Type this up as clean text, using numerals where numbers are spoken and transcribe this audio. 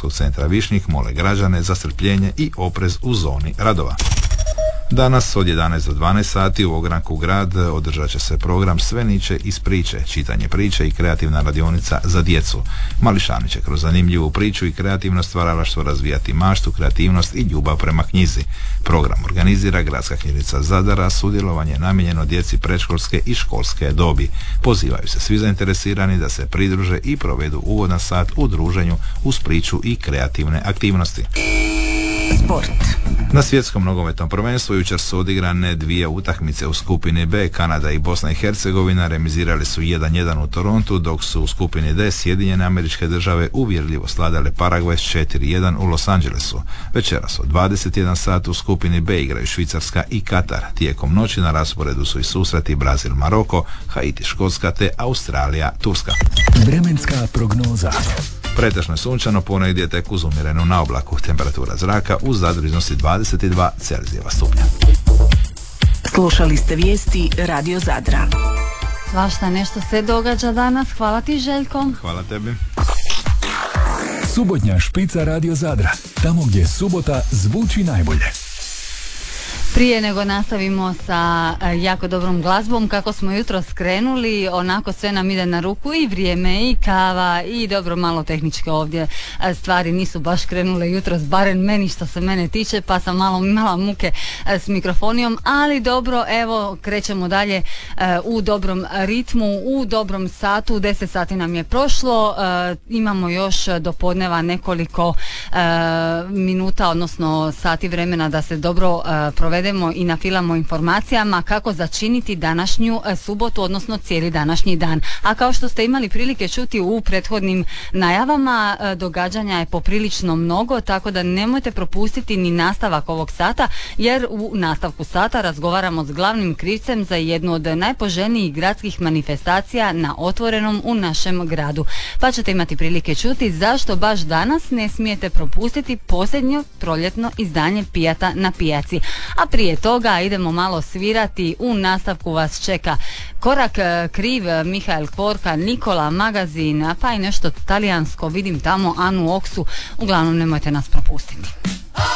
Školskog centra Višnjik mole građane za strpljenje i oprez u zoni radova. Danas od 11 do 12 sati u Ogranku grad održat će se program Sve niče iz priče, čitanje priče i kreativna radionica za djecu. Mališani će kroz zanimljivu priču i kreativno stvaralaštvo razvijati maštu, kreativnost i ljubav prema knjizi. Program organizira Gradska knjižnica Zadara, sudjelovanje je namijenjeno djeci predškolske i školske dobi. Pozivaju se svi zainteresirani da se pridruže i provedu ugodan sat u druženju uz priču i kreativne aktivnosti. Sport. Na svjetskom nogometnom prvenstvu jučer su odigrane dvije utakmice u skupini B. Kanada i Bosna i Hercegovina remizirali su 1-1 u Torontu, dok su u skupini D Sjedinjene Američke Države uvjerljivo sladale Paragvaj s 4-1 u Los Angelesu. Večeras od 21 sat u skupini B igraju Švicarska i Katar. Tijekom noći na rasporedu su i susreti Brazil, Maroko, Haiti, Škotska te Australija, Turska. Vremenska prognoza. Pretežno sunčano, ponegdje tek uz umjerenu naoblaku. Temperatura zraka u Zadru iznosi 22 Celzijeva stupnja. Slušali ste vijesti Radio Zadra. Svašta nešto se događa danas. Hvala ti, Željko. Hvala tebi. Subotnja špica Radio Zadra. Tamo gdje subota zvuči najbolje. Prije nego nastavimo sa jako dobrom glazbom, kako smo jutro skrenuli, onako sve nam ide na ruku, i vrijeme, i kava, i dobro, malo tehničke ovdje stvari nisu baš krenule jutros, barem meni što se mene tiče, pa sam malo imala muke s mikrofonijom, ali dobro, evo, krećemo dalje u dobrom ritmu, u dobrom satu. 10 sati nam je prošlo, imamo još do podneva nekoliko minuta, odnosno sati vremena da se dobro provedemo i nafilamo informacijama kako začiniti današnju subotu, odnosno cijeli današnji dan. A kao što ste imali prilike čuti u prethodnim najavama, događanja je poprilično mnogo, tako da nemojte propustiti ni nastavak ovog sata, jer u nastavku sata razgovaramo s glavnim krivcem za jednu od najpoželjnijih gradskih manifestacija na otvorenom u našem gradu. Pa ćete imati prilike čuti zašto baš danas ne smijete propustiti posljednje proljetno izdanje Pijata na pijaci. A prije toga idemo malo svirati, u nastavku vas čeka Korak kriv, Mihael Kvorka, Nikola Magazin, pa i nešto talijansko, vidim tamo Anu Oksu, uglavnom nemojte nas propustiti.